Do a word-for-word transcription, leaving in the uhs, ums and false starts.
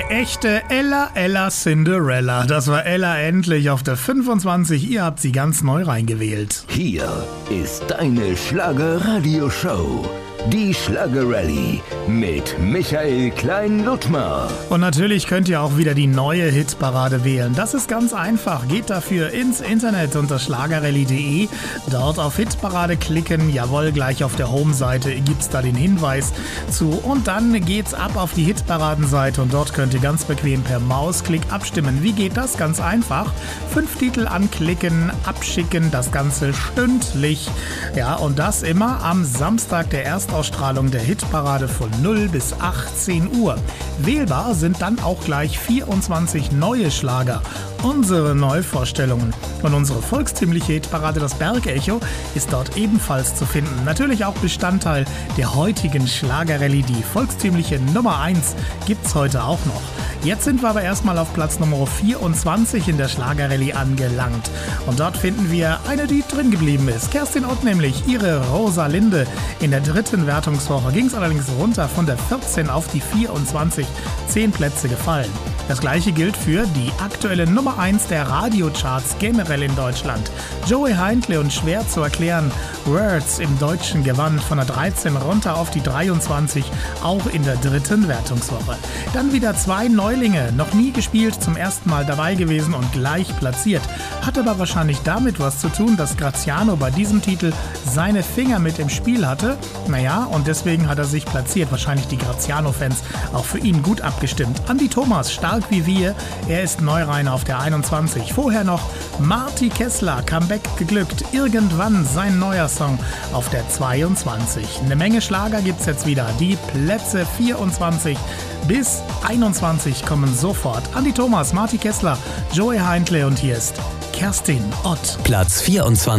Eine echte Ella Ella Cinderella. Das war Ella endlich auf der fünfundzwanzig. Ihr habt sie ganz neu reingewählt. Hier ist deine Schlager-Radio-Show. Die Schlager-Rallye mit Michael Klein-Ludtmer. Und natürlich könnt ihr auch wieder die neue Hitparade wählen. Das ist ganz einfach. Geht dafür ins Internet unter schlagerrallye punkt de. Dort auf Hitparade klicken. Jawohl, gleich auf der Home-Seite gibt's da den Hinweis zu. Und dann geht's ab auf die Hitparadenseite. Und dort könnt ihr ganz bequem per Mausklick abstimmen. Wie geht das? Ganz einfach. Fünf Titel anklicken, abschicken. Das Ganze stündlich. Ja, und das immer am Samstag, der ersten Ausstrahlung der Hitparade von null bis achtzehn Uhr. Wählbar sind dann auch gleich vierundzwanzig neue Schlager. Unsere Neuvorstellungen und unsere volkstümliche Hitparade, das Bergecho, ist dort ebenfalls zu finden. Natürlich auch Bestandteil der heutigen Schlagerrallye. Die volkstümliche Nummer eins gibt's heute auch noch. Jetzt sind wir aber erstmal auf Platz Nummer vierundzwanzig in der Schlagerrallye angelangt. Und dort finden wir eine, die drin geblieben ist. Kerstin Ott nämlich, ihre Rosalinde. In der dritten Wertungswoche ging es allerdings runter von der vierzehn auf die vierundzwanzig. Zehn Plätze gefallen. Das gleiche gilt für die aktuelle Nummer eins der Radiocharts generell in Deutschland. Joey Heintle und Schwer zu erklären. Words im deutschen Gewand von der dreizehn runter auf die dreiundzwanzig, auch in der dritten Wertungswoche. Dann wieder zwei Neulinge, noch nie gespielt, zum ersten Mal dabei gewesen und gleich platziert. Hat aber wahrscheinlich damit was zu tun, dass Graziano bei diesem Titel seine Finger mit im Spiel hatte. Naja, und deswegen hat er sich platziert. Wahrscheinlich die Graziano-Fans auch für ihn gut abgestimmt. Andi Thomas, stark wie wir, er ist Neureiner auf der einundzwanzig. Vorher noch Marty Kessler, Comeback geglückt. Irgendwann sein neuer Song auf der zweiundzwanzig. Eine Menge Schlager gibt's jetzt wieder. Die Plätze vierundzwanzig bis einundzwanzig kommen sofort. Andi Thomas, Marty Kessler, Joey Heintle und hier ist Kerstin Ott. Platz vierundzwanzig.